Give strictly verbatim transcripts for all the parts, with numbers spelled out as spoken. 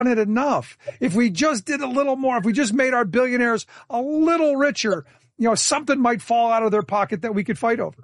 it enough. If we just did a little more, if we just made our billionaires a little richer, you know, something might fall out of their pocket that we could fight over.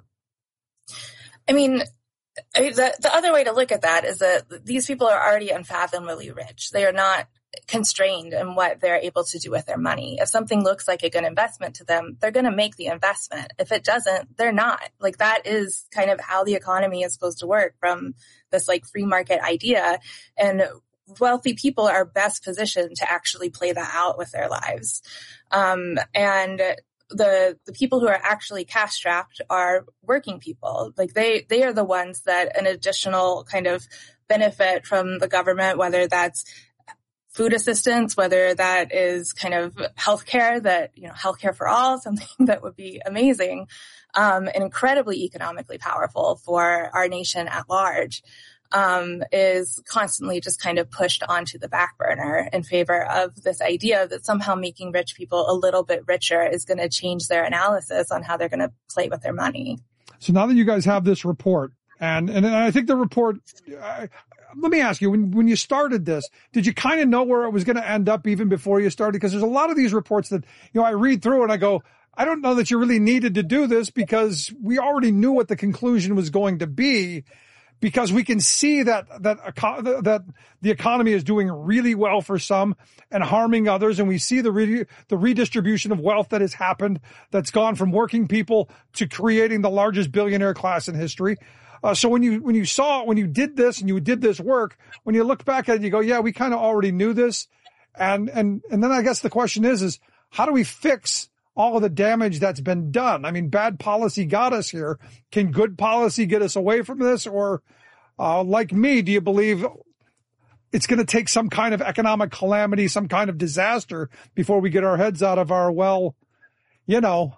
I mean, I mean the, the other way to look at that is that these people are already unfathomably rich. They are not constrained in what they're able to do with their money. If something looks like a good investment to them, they're going to make the investment. If it doesn't, they're not. Like, that is kind of how the economy is supposed to work, from this like free market idea. And wealthy people are best positioned to actually play that out with their lives. Um, and the the people who are actually cash strapped are working people. Like, they they are the ones that an additional kind of benefit from the government, whether that's food assistance, whether that is kind of healthcare, that, you know, healthcare for all, something that would be amazing, um, and incredibly economically powerful for our nation at large, um, is constantly just kind of pushed onto the back burner in favor of this idea that somehow making rich people a little bit richer is going to change their analysis on how they're going to play with their money. So now that you guys have this report, and, and I think the report, I, let me ask you, when, when you started this, did you kind of know where it was going to end up even before you started? Because there's a lot of these reports that, you know, I read through and I go, I don't know that you really needed to do this, because we already knew what the conclusion was going to be, because we can see that, that, that the economy is doing really well for some and harming others. And we see the re, the redistribution of wealth that has happened, that's gone from working people to creating the largest billionaire class in history. Uh, so when you, when you saw, when you did this and you did this work, when you look back at it, you go, yeah, we kind of already knew this. And, and, and then I guess the question is, is how do we fix all of the damage that's been done? I mean, bad policy got us here. Can good policy get us away from this? Or, uh, like me, do you believe it's going to take some kind of economic calamity, some kind of disaster before we get our heads out of our, well, you know,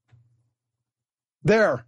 there.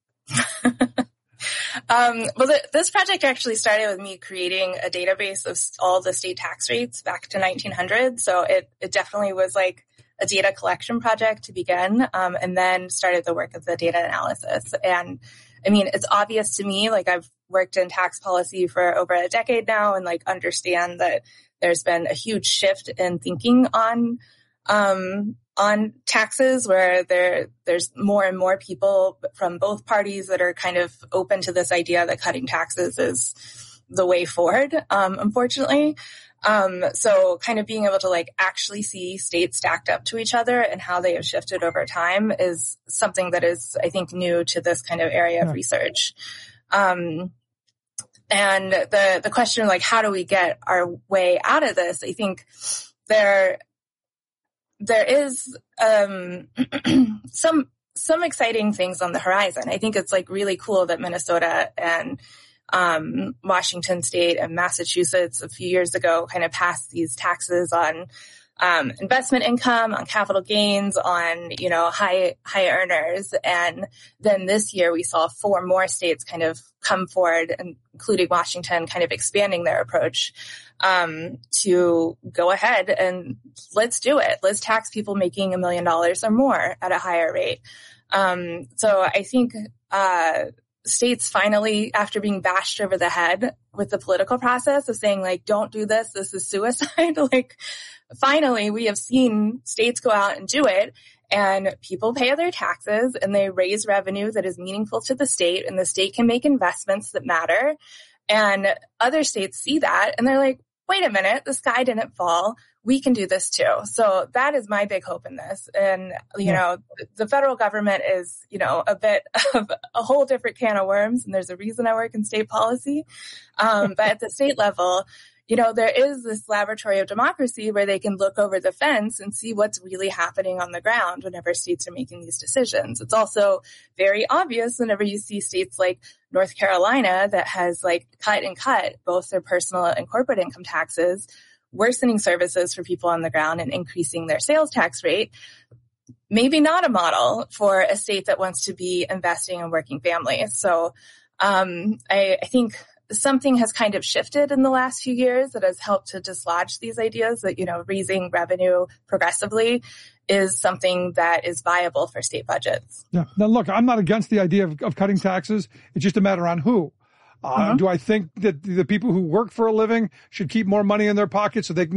Um, well, the, this project actually started with me creating a database of all the state tax rates back to nineteen hundred. So it, it definitely was like a data collection project to begin, um, and then started the work of the data analysis. And I mean, it's obvious to me, like, I've worked in tax policy for over a decade now, and like understand that there's been a huge shift in thinking on, um, on taxes, where there, there's more and more people from both parties that are kind of open to this idea that cutting taxes is the way forward, um, unfortunately. Um, so kind of being able to like actually see states stacked up to each other and how they have shifted over time is something that is, I think, new to this kind of area of research. Um, and the, the question, like, how do we get our way out of this? I think there, there is, um, some, some exciting things on the horizon. I think it's like really cool that Minnesota and um, Washington State and Massachusetts a few years ago kind of passed these taxes on um, investment income, on capital gains, on, you know, high, high earners. And then this year we saw four more states kind of come forward, and including Washington, kind of expanding their approach um, to go ahead and let's do it. Let's tax people making a million dollars or more at a higher rate. Um, so I think, uh, states finally, after being bashed over the head with the political process of saying, like, don't do this, this is suicide, like, finally we have seen states go out and do it, and people pay their taxes and they raise revenue that is meaningful to the state, and the state can make investments that matter. And other states see that and they're like, wait a minute, the sky didn't fall. We can do this too. So that is my big hope in this. And, you know, the federal government is, you know, a bit of a whole different can of worms. And there's a reason I work in state policy. Um, but at the state level, you know, there is this laboratory of democracy where they can look over the fence and see what's really happening on the ground whenever states are making these decisions. It's also very obvious whenever you see states like North Carolina that has like cut and cut both their personal and corporate income taxes, worsening services for people on the ground and increasing their sales tax rate. Maybe not a model for a state that wants to be investing in working families. So um, I, I think something has kind of shifted in the last few years that has helped to dislodge these ideas that, you know, raising revenue progressively is something that is viable for state budgets. Yeah. Now, look, I'm not against the idea of, of cutting taxes. It's just a matter on who. Uh, uh-huh. Do I think that the people who work for a living should keep more money in their pockets so they can